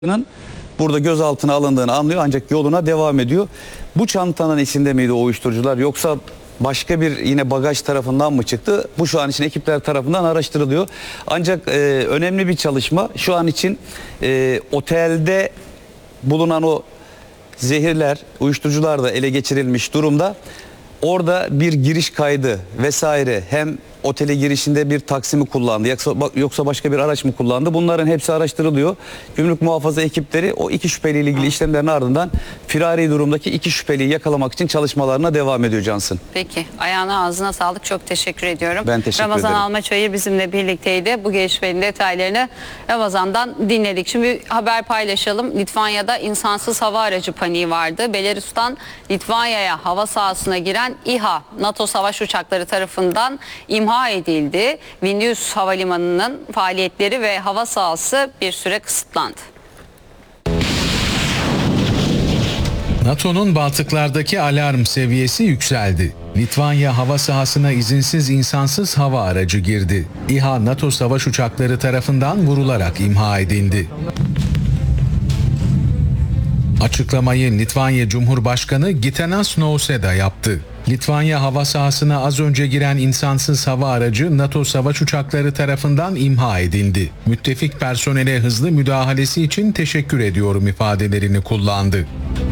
burada gözaltına alındığını anlıyor ancak yoluna devam ediyor. Bu çantanın içinde miydi o uyuşturucular yoksa başka bir yine bagaj tarafından mı çıktı? Bu şu an için ekipler tarafından araştırılıyor. Ancak önemli bir çalışma şu an için otelde bulunan o zehirler, uyuşturucular da ele geçirilmiş durumda. Orada bir giriş kaydı vesaire hem otele girişinde bir taksi mi kullandı yoksa başka bir araç mı kullandı? Bunların hepsi araştırılıyor. Gümrük muhafaza ekipleri o iki şüpheliyle ilgili işlemlerin ardından firari durumdaki iki şüpheliyi yakalamak için çalışmalarına devam ediyor Cansın. Peki, ayağına ağzına sağlık, çok teşekkür ediyorum. Ben teşekkür Ramazan ederim. Almaçayır bizimle birlikteydi. Bu gelişmenin detaylarını Ramazan'dan dinledik. Şimdi bir haber paylaşalım. Litvanya'da insansız hava aracı paniği vardı. Belarus'tan Litvanya'ya hava sahasına giren İHA NATO savaş uçakları tarafından imha edildi. Vilnius Havalimanı'nın faaliyetleri ve hava sahası bir süre kısıtlandı. NATO'nun Baltıklardaki alarm seviyesi yükseldi. Litvanya hava sahasına izinsiz insansız hava aracı girdi. İHA NATO savaş uçakları tarafından vurularak imha edildi. Açıklamayı Litvanya Cumhurbaşkanı Gitanas Nausėda yaptı. Litvanya hava sahasına az önce giren insansız hava aracı NATO savaş uçakları tarafından imha edildi. Müttefik personele hızlı müdahalesi için teşekkür ediyorum ifadelerini kullandı.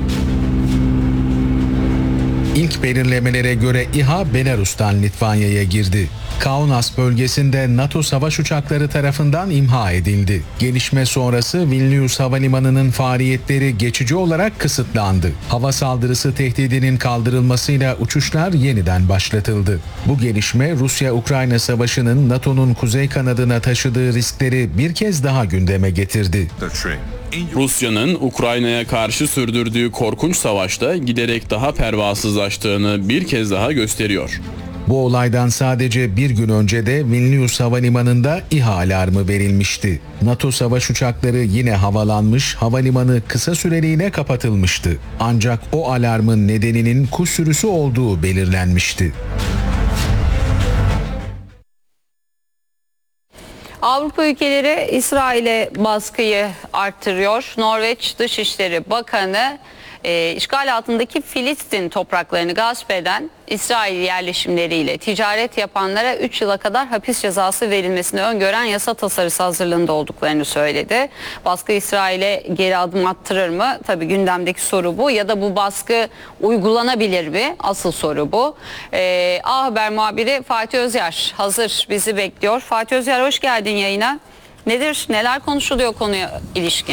İlk belirlemelere göre İHA Belarus'tan Litvanya'ya girdi. Kaunas bölgesinde NATO savaş uçakları tarafından imha edildi. Gelişme sonrası Vilnius Havalimanı'nın faaliyetleri geçici olarak kısıtlandı. Hava saldırısı tehdidinin kaldırılmasıyla uçuşlar yeniden başlatıldı. Bu gelişme Rusya-Ukrayna savaşının NATO'nun kuzey kanadına taşıdığı riskleri bir kez daha gündeme getirdi. Rusya'nın Ukrayna'ya karşı sürdürdüğü korkunç savaşta giderek daha pervasızlaştığını bir kez daha gösteriyor. Bu olaydan sadece bir gün önce de Vilnius Havalimanı'nda İHA alarmı verilmişti. NATO savaş uçakları yine havalanmış, havalimanı kısa süreliğine kapatılmıştı. Ancak o alarmın nedeninin kuş sürüsü olduğu belirlenmişti. Avrupa ülkeleri İsrail'e baskıyı arttırıyor. Norveç Dışişleri Bakanı işgal altındaki Filistin topraklarını gasp eden İsrail yerleşimleriyle ticaret yapanlara 3 yıla kadar hapis cezası verilmesini öngören yasa tasarısı hazırlığında olduklarını söyledi. Baskı İsrail'e geri adım attırır mı? Tabii gündemdeki soru bu. Ya da bu baskı uygulanabilir mi? Asıl soru bu. A Haber muhabiri Fatih Özyar hazır, bizi bekliyor. Fatih Özyar, hoş geldin yayına. Neler konuşuluyor konuya ilişkin?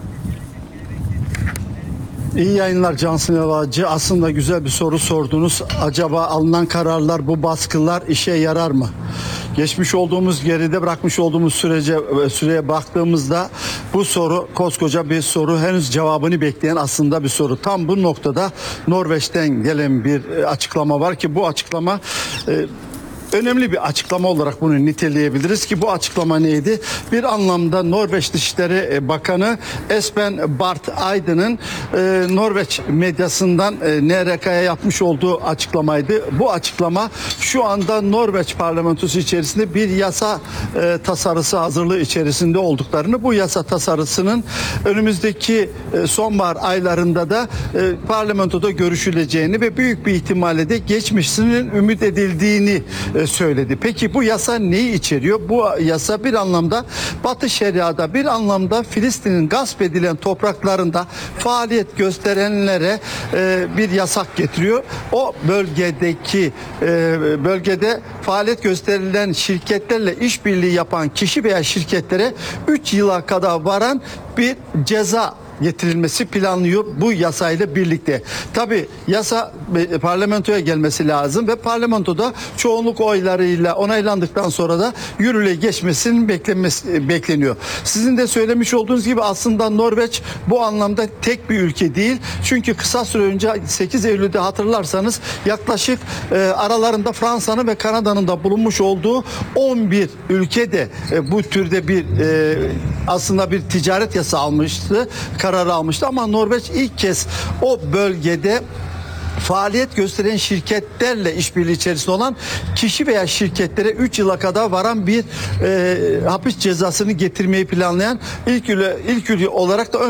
İyi yayınlar Cansın Yalacı. Aslında güzel bir soru sordunuz. Acaba alınan kararlar, bu baskılar işe yarar mı? Geçmiş olduğumuz, geride bırakmış olduğumuz süreye baktığımızda bu soru koskoca bir soru. Henüz cevabını bekleyen aslında bir soru. Tam bu noktada Norveç'ten gelen bir açıklama var ki bu açıklama önemli bir açıklama olarak bunu niteleyebiliriz ki bu açıklama neydi? Bir anlamda Norveç Dışişleri Bakanı Espen Barth Eiden'ın Norveç medyasından NRK'ya yapmış olduğu açıklamaydı. Bu açıklama şu anda Norveç parlamentosu içerisinde bir yasa tasarısı hazırlığı içerisinde olduklarını, bu yasa tasarısının önümüzdeki sonbahar aylarında da parlamentoda görüşüleceğini ve büyük bir ihtimalle de geçmesinin ümit edildiğini söyledi. Peki bu yasa neyi içeriyor? Bu yasa bir anlamda Batı Şeria'da, bir anlamda Filistin'in gasp edilen topraklarında faaliyet gösterenlere bir yasak getiriyor. O bölgede faaliyet gösterilen şirketlerle işbirliği yapan kişi veya şirketlere 3 yıla kadar varan bir ceza getirilmesi planlıyor bu yasayla birlikte. Tabi yasa parlamentoya gelmesi lazım ve parlamentoda çoğunluk oylarıyla onaylandıktan sonra da yürürlüğe geçmesinin bekleniyor. Sizin de söylemiş olduğunuz gibi aslında Norveç bu anlamda tek bir ülke değil. Çünkü kısa süre önce 8 Eylül'de hatırlarsanız yaklaşık aralarında Fransa'nın ve Kanada'nın da bulunmuş olduğu 11 ülke de bu türde bir aslında bir ticaret yasa almıştı, kararı almıştı ama Norveç ilk kez o bölgede faaliyet gösteren şirketlerle işbirliği içerisinde olan kişi veya şirketlere 3 yıla kadar varan bir hapis cezasını getirmeyi planlayan ilk olarak da